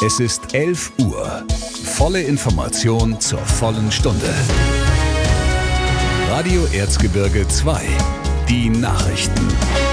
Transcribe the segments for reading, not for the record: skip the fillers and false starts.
Es ist 11 Uhr. Volle Information zur vollen Stunde. Radio Erzgebirge 2. Die Nachrichten.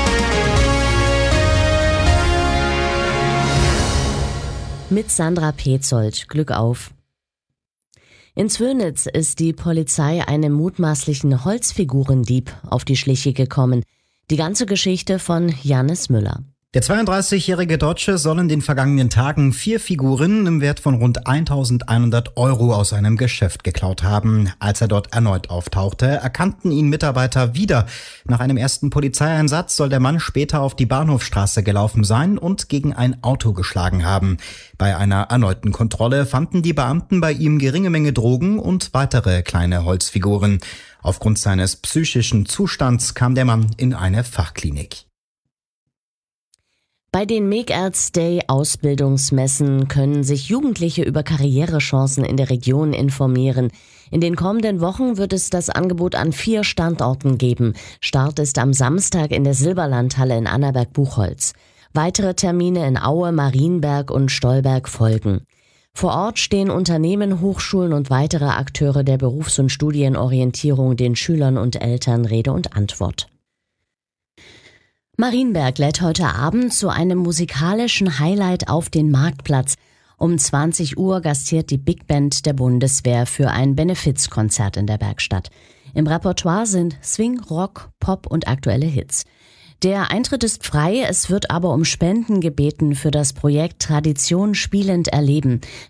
Mit Sandra Petzold. Glück auf. In Zwönitz ist die Polizei einem mutmaßlichen Holzfigurendieb auf die Schliche gekommen. Die ganze Geschichte von Janis Müller. Der 32-jährige Deutsche soll in den vergangenen Tagen 4 Figuren im Wert von rund 1.100 € aus einem Geschäft geklaut haben. Als er dort erneut auftauchte, erkannten ihn Mitarbeiter wieder. Nach einem ersten Polizeieinsatz soll der Mann später auf die Bahnhofstraße gelaufen sein und gegen ein Auto geschlagen haben. Bei einer erneuten Kontrolle fanden die Beamten bei ihm geringe Menge Drogen und weitere kleine Holzfiguren. Aufgrund seines psychischen Zustands kam der Mann in eine Fachklinik. Bei den Make Arts Day Ausbildungsmessen können sich Jugendliche über Karrierechancen in der Region informieren. In den kommenden Wochen wird es das Angebot an 4 Standorten geben. Start ist am Samstag in der Silberlandhalle in Annaberg-Buchholz. Weitere Termine in Aue, Marienberg und Stolberg folgen. Vor Ort stehen Unternehmen, Hochschulen und weitere Akteure der Berufs- und Studienorientierung den Schülern und Eltern Rede und Antwort. Marienberg lädt heute Abend zu einem musikalischen Highlight auf den Marktplatz. Um 20 Uhr gastiert die Big Band der Bundeswehr für ein Benefizkonzert in der Bergstadt. Im Repertoire sind Swing, Rock, Pop und aktuelle Hits. Der Eintritt ist frei, es wird aber um Spenden gebeten für das Projekt Tradition spielend erleben.